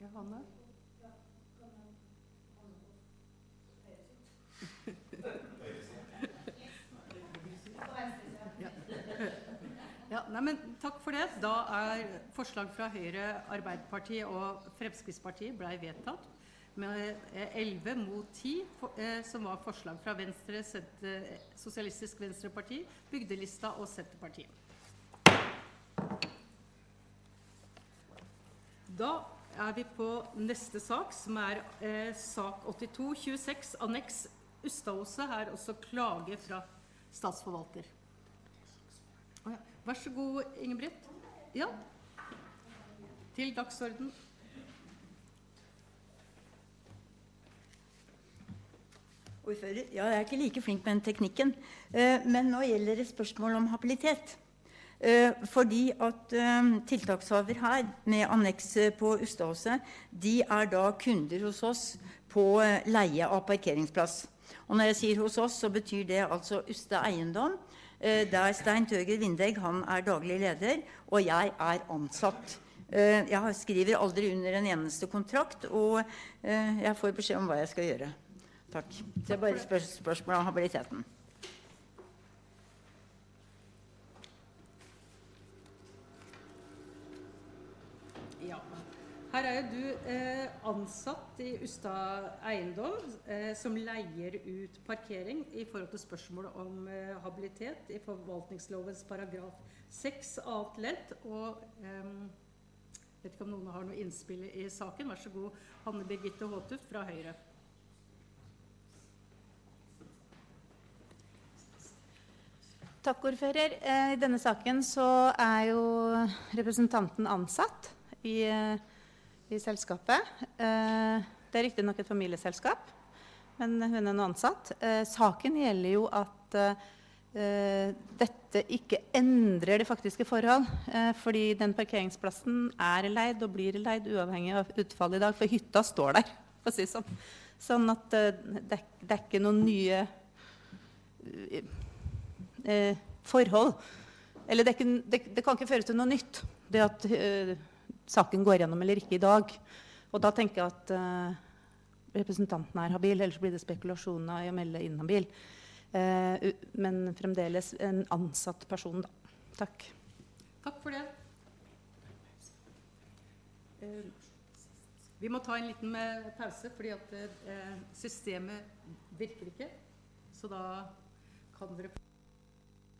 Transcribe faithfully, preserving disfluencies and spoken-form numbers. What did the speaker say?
Ja, Hanne? Ja, nei, men takk for det. Da er forslag fra Høyre, Arbeiderpartiet og Fremskrittspartiet ble vedtatt med elleve mot ti, som var forslag fra Venstre, Sosialistisk Venstreparti, Bygdelista og Senterpartiet. Da er vi på neste sak, som er eh, sak åttito tjueseks, anneks Ustadhuset, her også klage fra statsforvalter. Oh, ja. Vær så god, Ingebrigt. Ja, til dagsorden. Ordfører, ja, jeg er ikke like flink med den teknikken, eh, men nå gjelder det spørsmål om habilitet. Eh, fordi at eh, tiltakshaver her med anneks på Ustadhuset, de er da kunder hos oss på eh, leie av parkeringsplass. Og når jeg sier hos oss, så betyr det altså Usta Eiendom, eh, der Stein Tøger Vindegg, han er daglig leder, og jeg er ansatt. Eh, jeg skriver aldri under en eneste kontrakt, og eh, jeg får beskjed om hva jeg skal gjøre. Takk. Det er bare spør spørsmål om habiliteten. Ja, her er jo du eh, ansatt i Usta Eiendom, eh, som leier ut parkering i forhold til spørsmål om eh, habilitet i forvaltningslovens paragraf seks annet ledd, og eh, vet ikke om noen har noe innspill i saken. Vær så god, Hanne Birgitte Håtuft fra Høyre. Takk, ordfører. I denne saken så er jo representanten ansatt i, i selskapet. Det er riktig nok et familieselskap, men hun er nå ansatt. Saken gjelder jo at dette ikke endrer det faktiske forhold, fordi den parkeringsplassen er leid og blir leid uavhengig av utfallet i dag, for hytta står der, for å si sånn. Sånn at det, det er ikke noen nye Eh, forhold, eller det, ikke, det, det kan ikke føre til noe nytt, det at eh, saken går gjennom eller ikke i dag, og da tenker jeg at eh, representanten er habil, ellers blir det spekulasjoner i å melde inhabil, eh, men fremdeles en ansatt person da. Takk. Takk for det. Eh, vi må ta en liten pause, fordi at eh, systemet virker ikke, så da kan dere